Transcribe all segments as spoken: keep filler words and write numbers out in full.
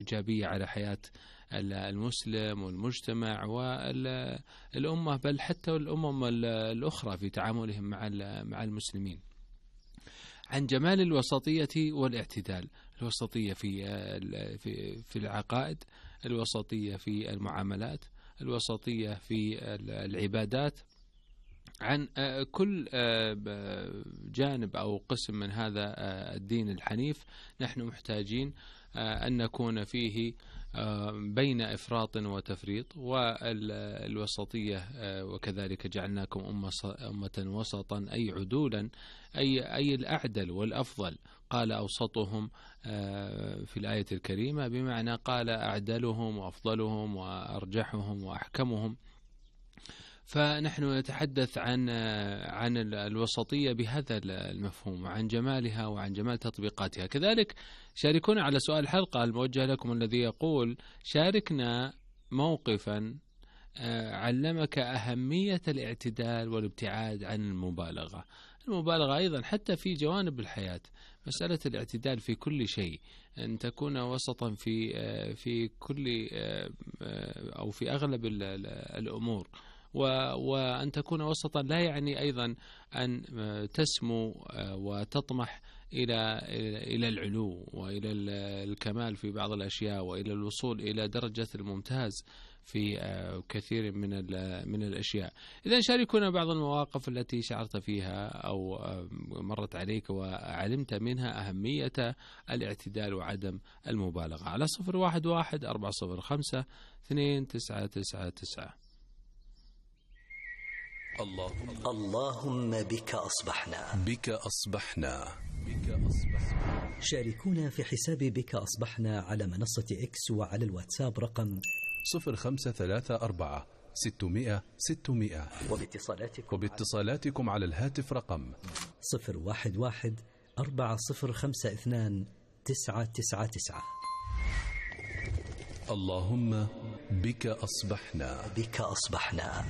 إيجابية على حياة المسلم والمجتمع والأمة، بل حتى الأمم الأخرى في تعاملهم مع مع المسلمين. عن جمال الوسطية والاعتدال، الوسطية في في في العقائد، الوسطية في المعاملات، الوسطية في العبادات. عن كل جانب أو قسم من هذا الدين الحنيف نحن محتاجين أن نكون فيه بين إفراط وتفريط. والوسطية وكذلك جعلناكم أمة وسطا أي عدولا، أي أي الأعدل والأفضل. قال أوسطهم في الآية الكريمة بمعنى قال أعدلهم وأفضلهم وأرجحهم وأحكمهم. فنحن نتحدث عن عن الوسطية بهذا المفهوم وعن جمالها وعن جمال تطبيقاتها. كذلك شاركونا على سؤال الحلقة الموجه لكم الذي يقول: شاركنا موقفا علمك أهمية الاعتدال والابتعاد عن المبالغة. المبالغة أيضا حتى في جوانب الحياة، مسألة الاعتدال في كل شيء، أن تكون وسطا في في كل أو في أغلب الأمور. وأن تكون وسطا لا يعني أيضا أن تسمو وتطمح إلى إلى العلو وإلى الكمال في بعض الأشياء وإلى الوصول إلى درجة الممتاز في كثير من من الأشياء. إذا شاركونا بعض المواقف التي شعرت فيها أو مرت عليك وعلمت منها أهمية الاعتدال وعدم المبالغة على صفر واحد واحد أربعة صفر خمسة اثنين تسعة تسعة تسعة. اللهم اللهم بك أصبحنا بك أصبحنا بك أصبحنا. شاركونا في حساب بك أصبحنا على منصة إكس وعلى الواتساب رقم صفر خمسة ثلاثة أربعة ستمائة ستمائة، وباتصالاتكم, وباتصالاتكم على الهاتف رقم صفر واحد واحد أربعة صفر خمسة اثنان تسعة تسعة تسعة. اللهم بك أصبحنا بك أصبحنا.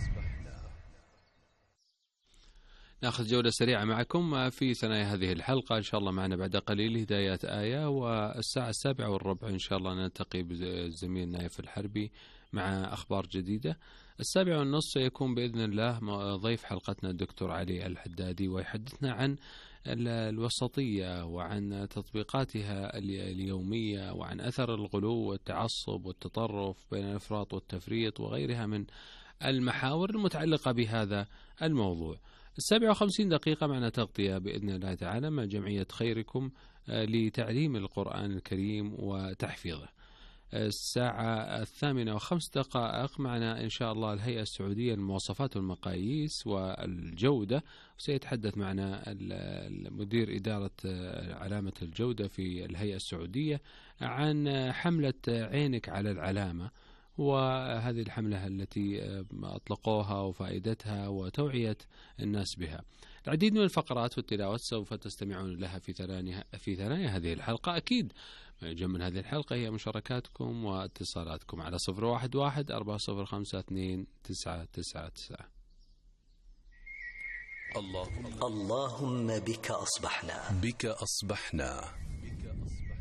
نأخذ جولة سريعة معكم في ثنايا هذه الحلقة. إن شاء الله معنا بعد قليل هدايات آية، والساعة السابعة والربع إن شاء الله نلتقي بالزميل نايف الحربي مع أخبار جديدة. السابعة والنصف سيكون بإذن الله ضيف حلقتنا الدكتور علي الحدادي، ويحدثنا عن الوسطية وعن تطبيقاتها اليومية وعن أثر الغلو والتعصب والتطرف بين الإفراط والتفريط وغيرها من المحاور المتعلقة بهذا الموضوع. السابعة وخمسين دقيقة معنا تغطية بإذن الله تعالى مع جمعية خيركم لتعليم القرآن الكريم وتحفيظه. الساعة الثامنة وخمس دقائق معنا إن شاء الله الهيئة السعودية للمواصفات والمقاييس والجودة، وسيتحدث معنا مدير إدارة علامة الجودة في الهيئة السعودية عن حملة عينك على العلامة، وهذه الحملة التي أطلقوها وفائدتها وتوعية الناس بها. العديد من الفقرات والتلاوات سوف تستمعون لها في ثنايا في ثنايا هذه الحلقة. أكيد من هذه الحلقة هي مشاركاتكم واتصالاتكم على صفر واحد واحد أربعة صفر خمسة اثنين تسعة تسعة تسعة. اللهم اللهم بك أصبحنا بك أصبحنا بك أصبحنا.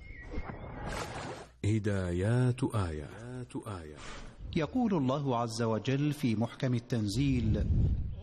هدايات آية. يقول الله عز وجل في محكم التنزيل: